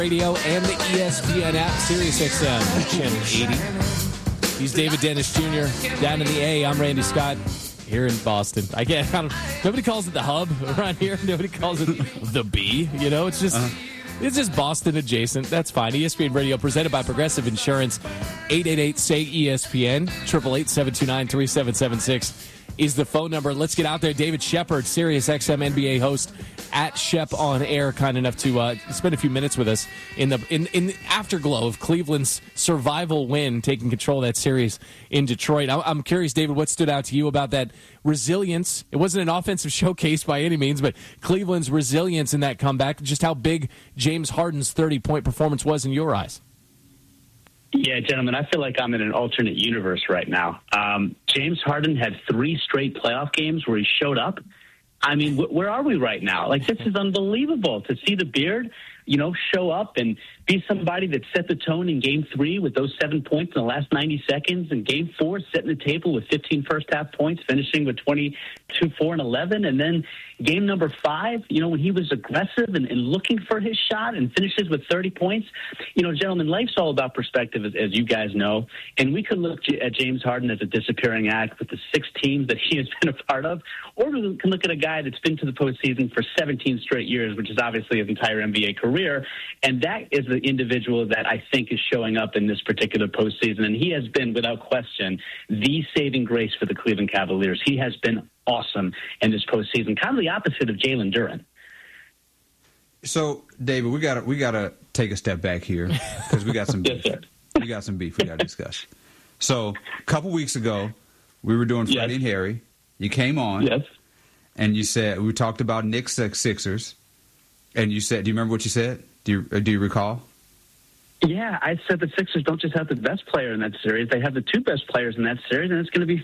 Radio and the ESPN app, SiriusXM, Channel 80. He's David Dennis Jr. down in the A. I'm Randy Scott here in Boston. Nobody calls it the Hub around here. Nobody calls it the B. It's just it's just Boston adjacent. That's fine. ESPN Radio presented by Progressive Insurance. 888-SAY-ESPN. 888-729-3776 is the phone number. Let's get out there. David Shepard, SiriusXM NBA host at Shep on Air, kind enough to spend a few minutes with us in the afterglow of Cleveland's survival win, taking control of that series in Detroit. I'm curious, David, what stood out to you about that resilience? It wasn't an offensive showcase by any means, but Cleveland's resilience in that comeback, just how big James Harden's 30-point performance was in your eyes. Yeah, gentlemen, I feel like I'm in an alternate universe right now. James Harden had 3 straight playoff games where he showed up. I mean, where are we right now? Like, this is unbelievable to see the beard, show up and be somebody that set the tone in Game 3 with those 7 points in the last 90 seconds, and Game 4 setting the table with 15 first-half points, finishing with 22, 4, and 11, and then Game number 5, when he was aggressive and looking for his shot and finishes with 30 points. Gentlemen, life's all about perspective, as you guys know, and we could look at James Harden as a disappearing act with the 6 teams that he has been a part of, or we can look at a guy that's been to the postseason for 17 straight years, which is obviously his entire NBA career, and that is the individual that I think is showing up in this particular postseason, and he has been, without question, the saving grace for the Cleveland Cavaliers. He has been awesome in this postseason, kind of the opposite of Jalen Duren. So, David, we gotta take a step back here because we got some beef. Yes, sir. We got some beef we got to discuss. So, a couple weeks ago, we were doing Freddie and Harry. You came on, and you said we talked about Knicks Sixers, and you said, do you remember what you said? Do you recall? Yeah, I said the Sixers don't just have the best player in that series; they have the 2 best players in that series, and it's going to be